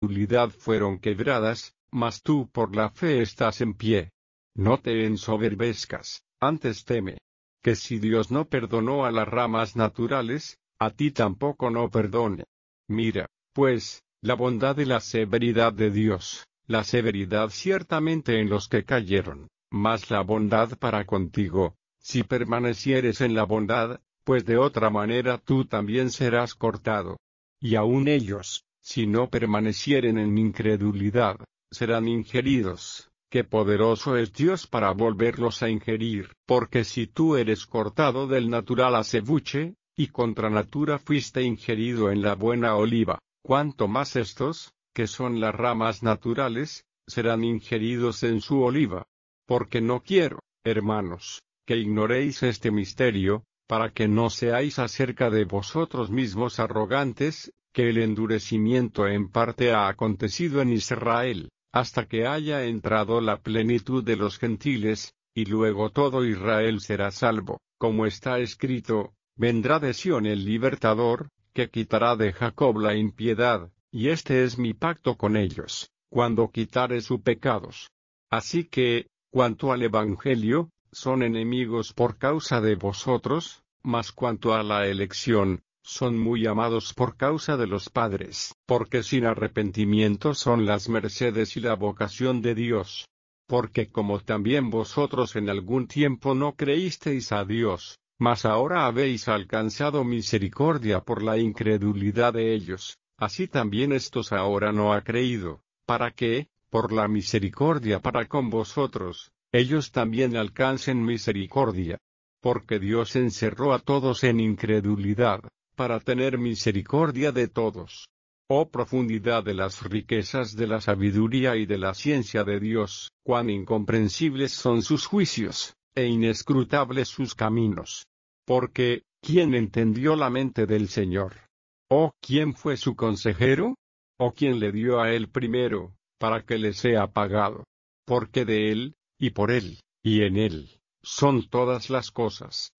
incredulidad fueron quebradas, mas tú por la fe estás en pie. No te ensoberbezcas, antes teme. Que si Dios no perdonó a las ramas naturales, a ti tampoco no perdone. Mira, pues, la bondad y la severidad de Dios, la severidad ciertamente en los que cayeron, mas la bondad para contigo, si permanecieres en la bondad, pues de otra manera tú también serás cortado. Y aun ellos, si no permanecieren en incredulidad, serán ingeridos. Qué poderoso es Dios para volverlos a ingerir, porque si tú eres cortado del natural acebuche, y contra natura fuiste ingerido en la buena oliva, cuanto más estos, que son las ramas naturales, serán ingeridos en su oliva. Porque no quiero, hermanos, que ignoréis este misterio, para que no seáis acerca de vosotros mismos arrogantes, que el endurecimiento en parte ha acontecido en Israel, hasta que haya entrado la plenitud de los gentiles, y luego todo Israel será salvo, como está escrito, vendrá de Sión el libertador, que quitará de Jacob la impiedad, y este es mi pacto con ellos, cuando quitare sus pecados. Así que, cuanto al Evangelio, son enemigos por causa de vosotros, mas cuanto a la elección, son muy amados por causa de los padres, porque sin arrepentimiento son las mercedes y la vocación de Dios. Porque como también vosotros en algún tiempo no creísteis a Dios, mas ahora habéis alcanzado misericordia por la incredulidad de ellos, así también estos ahora no ha creído, para que, por la misericordia para con vosotros, ellos también alcancen misericordia. Porque Dios encerró a todos en incredulidad, para tener misericordia de todos. Oh profundidad de las riquezas de la sabiduría y de la ciencia de Dios, cuán incomprensibles son sus juicios, e inescrutables sus caminos. Porque, ¿quién entendió la mente del Señor? ¿O quién fue su consejero? ¿O quién le dio a él primero, para que le sea pagado? Porque de él, y por él, y en él, son todas las cosas.